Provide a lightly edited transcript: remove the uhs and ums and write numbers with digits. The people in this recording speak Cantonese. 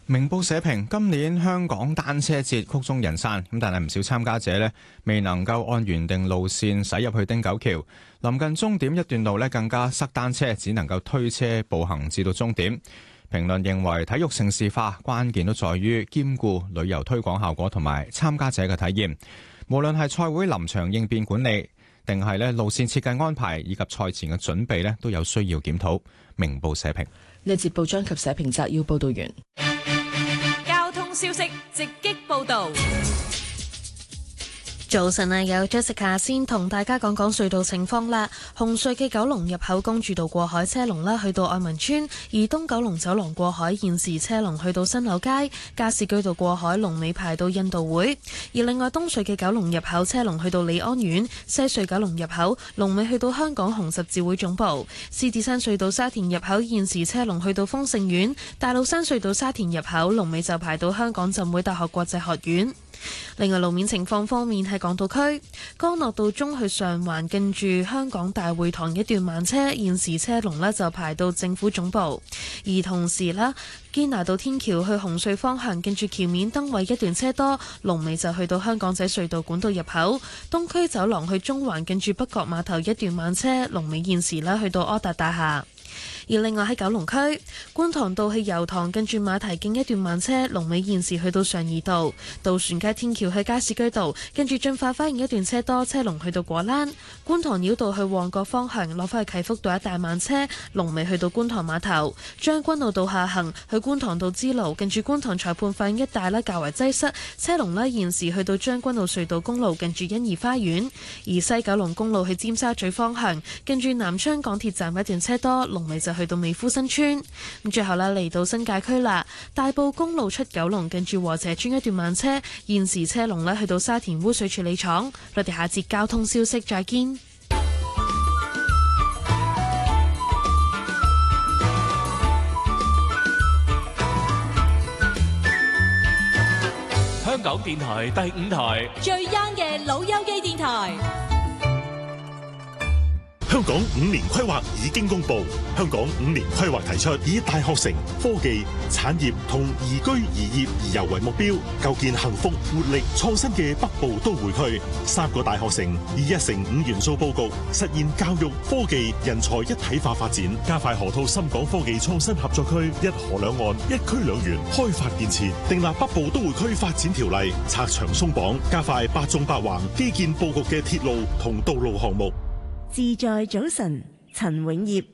明報社評，今年香港單車節曲終人散，咁但係唔少參加者未能夠按原定路線駛入去汀九橋，臨近終點一段路更加塞單車，只能夠推車步行至到終點。評論認為體育盛事化關鍵都在於兼顧旅遊推廣效果同埋參加者嘅體驗，無論係賽會臨場應變管理，定係路線設計安排以及賽前嘅準備都有需要檢討。明報社評。 呢節報章及社評摘要報道完。 交通消息直擊報道。 早晨啊，有 Jessica 先同大家講講隧道情況啦。紅隧嘅九龍入口公主道過海車龍啦，去到愛民村；而東九龍走廊過海現時車龍去到新柳街，加士居道過海龍尾排到印度會。而另外東隧嘅九龍入口車龍去到利安苑，西隧九龍入口龍尾去到香港紅十字會總部。獅子山隧道沙田入口現時車龍去到豐盛苑，大老山隧道沙田入口龍尾就排到香港浸會大學國際學院。另外路面情況方面，喺港島區干諾道中去上環近住香港大會堂一段慢車，現時車龍就排到政府總部。而同時堅拿道天橋去紅隧方向近住橋面燈位一段車多，龍尾就去到香港仔隧道管道入口。東區走廊去中環近住北角碼頭一段慢車，龍尾現時去到柯達大廈。而另外喺九龍區觀塘道去油塘近住馬蹄徑一段慢車，龍尾現時去到上怡道。渡船街天橋去加士居道近住駿發花園一段車多，車龍去到果欄。觀塘繞道去旺角方向落返去啟福道一帶慢車，龍尾去到觀塘碼頭。將軍澳道下行去觀塘道支路近住觀塘裁判法院一帶較為擠塞，車龍現時去到將軍澳隧道公路近住欣怡花園。而西九龍公路去尖沙咀方向近住南昌港鐵站一段車多，龍尾就去到美孚新村。咁最後嚟到新界區啦，大埔公路出九龍近住禾輋邨一段慢車，現時車龍去到沙田污水處理廠。我哋下節交通消息再見。 香港電台第5台最 young 嘅老友記電台。 香港5年規劃已經公布，香港5年規劃提出以大學城、科技、產業同宜居宜業宜遊為目標，構建幸福、活力、創新嘅北部都會區。3個大學城以1城5元素佈局，實現教育、科技、人才一體化發展，加快河套深港科技創新合作區，一河兩岸、一區兩園開發建設，訂立北部都會區發展條例，拆牆鬆綁，加快8縱8橫基建佈局嘅鐵路同道路項目。 自在早晨，陳永業。